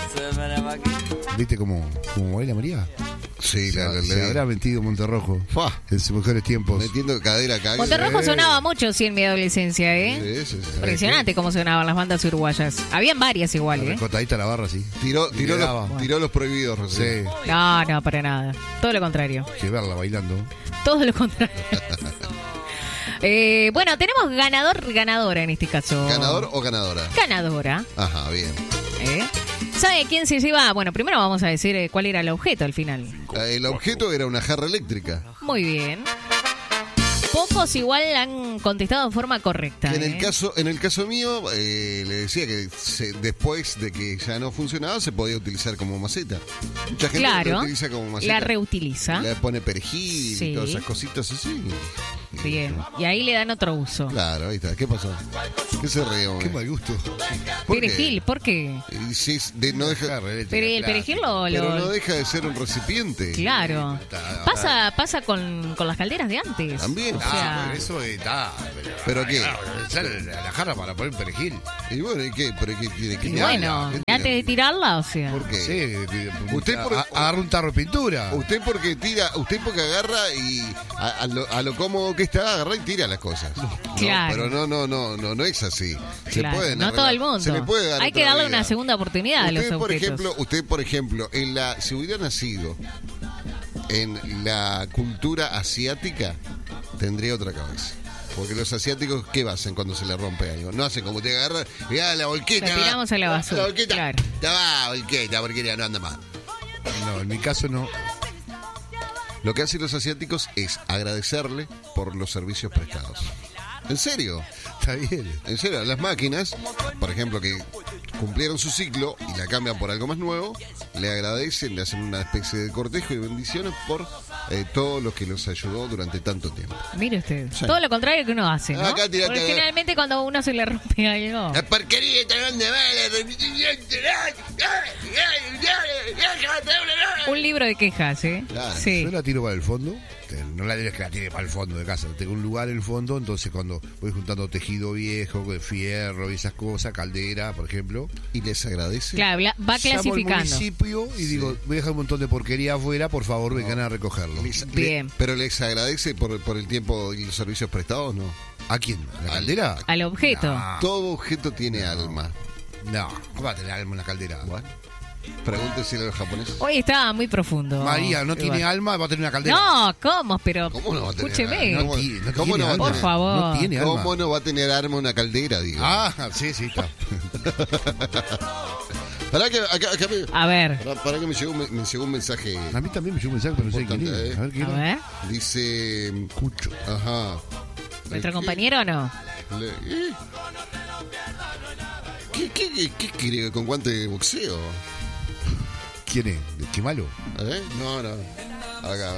¿Viste cómo baila María? Sí, Se habrá metido Monterrojo en sus mejores tiempos. Metiendo cadera acá. Monterrojo sonaba mucho, sí, en mi adolescencia, ¿eh? Sí. Impresionante cómo sonaban las bandas uruguayas. Habían varias igual, ¿eh? Recotadita la barra, sí. Tiró los prohibidos, Rosé. Sí. No, para nada. Todo lo contrario. Que verla bailando. Todo lo contrario. Bueno, tenemos ganadora en este caso. ¿Ganador o ganadora? Ganadora. Ajá, bien. ¿Sabe quién se lleva? Bueno, primero vamos a decir cuál era el objeto al final. El objeto era una jarra eléctrica. Muy bien. Pocos igual han contestado de forma correcta. En el caso mío, le decía que después de que ya no funcionaba, se podía utilizar como maceta. Mucha gente la utiliza como maceta. La reutiliza. Le pone perejil y todas esas cositas así. Bien. Y ahí le dan otro uso. Claro, ahí está. ¿Qué pasó? ¿Qué se ríe? Qué mal gusto. Perejil, ¿por qué? Sí, no deja. Pero el perejil Pero no deja de ser un recipiente. Claro. Pasa con las calderas de antes. También. Pero eso está. ¿Pero qué? La jarra para poner perejil. Y bueno, ¿y qué? ¿Pero qué tiene que y bueno, antes de tirarla, o sea. ¿Por qué? Sí, usted agarra un tarro de pintura. Usted porque agarra y a lo cómodo que está, agarra y tira las cosas. Claro. Pero no es así. Se puede no todo el mundo. Se le puede dar. Hay que darle una segunda oportunidad a los objetos. Usted, por ejemplo, si hubiera nacido en la cultura asiática, tendría otra cabeza. Porque los asiáticos, ¿qué hacen cuando se le rompe algo? No hacen como te agarran, mirá la volqueta. La tiramos a la basura. La volqueta. Claro. Ya va, volqueta, porque ya no anda más. No, en mi caso no. Lo que hacen los asiáticos es agradecerle por los servicios prestados. ¿En serio? Está bien. En serio, las máquinas, por ejemplo, que cumplieron su ciclo y la cambian por algo más nuevo, le agradecen, le hacen una especie de cortejo y bendiciones por todo lo que los ayudó durante tanto tiempo. Mire usted, sí. todo lo contrario que uno hace, ¿no? Acá porque generalmente cuando a uno se le rompe algo... La porquería está grande, Un libro de quejas, ¿eh? Claro. Sí. Yo la tiro para el fondo. No la digas que la tire para el fondo de casa. Tengo un lugar en el fondo, entonces cuando voy juntando tejido viejo, fierro y esas cosas, caldera, por ejemplo. Y les agradece. Claro, va clasificando. Llamo al municipio y digo, voy a dejar un montón de porquería afuera, por favor, vengan a recogerlo. Bien. Pero les agradece por el tiempo y los servicios prestados, ¿no? ¿A quién? ¿La caldera? Al objeto. No. Todo objeto tiene alma. No, ¿cómo va a tener alma en la caldera? Bueno, pregúnteselo a los japoneses. Hoy está muy profundo. María, ¿no tiene alma? ¿Va a tener una caldera? No, ¿cómo? Pero ¿Cómo no va a tener escúcheme. alma? ¿Cómo no va a Por tener? favor. No tiene alma. ¿Cómo no va a tener arma una caldera, digo? Sí, está. Pará que acá A ver. Pará que me llegó un mensaje. A mí también me llegó un mensaje, pero no sé quién Importante, es. A ver quién A es. ver. Dice Cucho. Ajá. ¿Nuestro compañero o no? ¿Qué quiere con guante de boxeo? ¿Quién es? ¿Qué malo? No. Acá.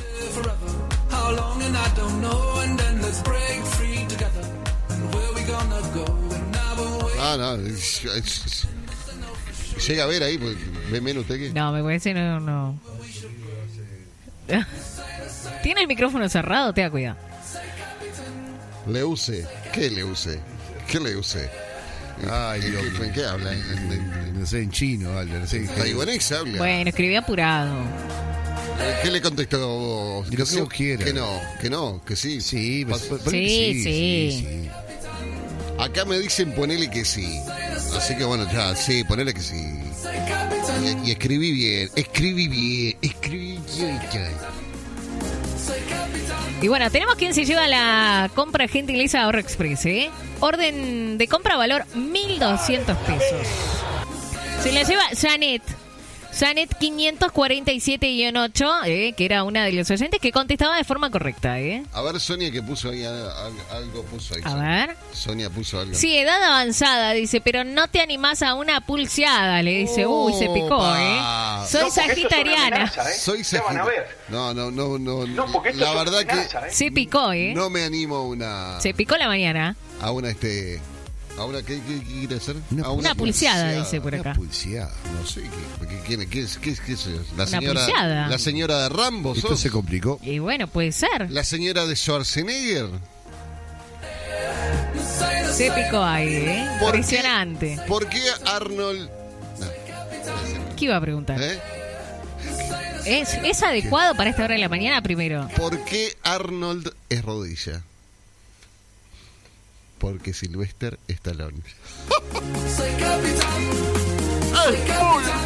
No. Llega a ver ahí, pues, ve menos usted que. No, me parece no. ¿Tiene el micrófono cerrado? Te da cuidado. Le use. ¿Qué le use? Ay, Dios mío. ¿En qué habla? No sé, en chino, habla, no sé. En taiwanés habla. Bueno, escribí apurado. ¿Qué le contestó? Lo que vos quieras. Que no, que sí. Sí, Sí. Acá me dicen ponele que sí. Así que bueno, ya, sí, ponele que sí. Y escribí bien. Y bueno, tenemos quien se lleva la compra gentileza Ahorro Express, ¿eh? Orden de compra valor 1.200 pesos. Se la lleva Janet 547-8, que era una de los oyentes que contestaba de forma correcta, ¿eh? A ver, Sonia, que puso ahí algo, puso ahí. A Sonia. ver. Sonia puso algo. Sí, edad avanzada, dice, pero no te animás a una pulseada, le dice. Se picó, Opa. Soy sagitariana. Soy Ya van a ver. No. No, porque esto la es verdad que amenaza, Se picó, no me animo a una. Se picó la mañana. A una ¿qué quiere hacer? Una pulseada, dice por acá. Una pulseada. No sé, ¿qué es eso? Una pulseada. La señora de Rambo, Esto ¿sos? se complicó. Y bueno, puede ser. La señora de Schwarzenegger. Se picó ahí, ¿Por qué? Impresionante. ¿Por qué Arnold? ¿Qué iba a preguntar? ¿Eh? ¿Es adecuado para esta hora de la mañana primero? ¿Por qué Arnold es rodilla? Porque Sylvester Stallone.